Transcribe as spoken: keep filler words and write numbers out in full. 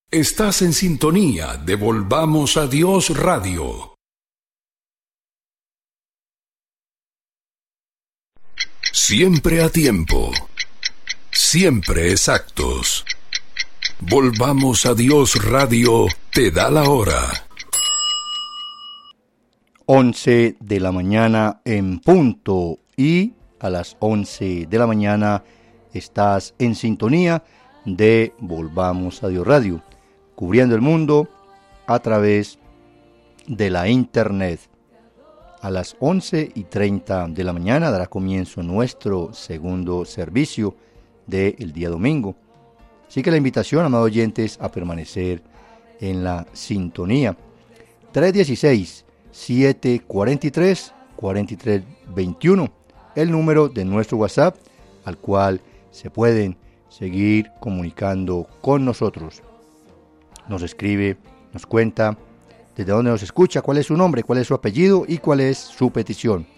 Estás en sintonía de Volvamos a Dios Radio. Siempre a tiempo, siempre exactos. Volvamos a Dios Radio te da la hora. once de la mañana en punto, y a las once de la mañana estás en sintonía de Volvamos a Dios Radio, cubriendo el mundo a través de la internet. A las once y treinta de la mañana dará comienzo nuestro segundo servicio del día domingo. Así que la invitación, amados oyentes, a permanecer en la sintonía. tres uno seis, siete cuatro tres, cuatro tres dos uno, el número de nuestro WhatsApp, al cual se pueden seguir comunicando con nosotros. Nos escribe, nos cuenta desde dónde nos escucha, cuál es su nombre, cuál es su apellido y cuál es su petición.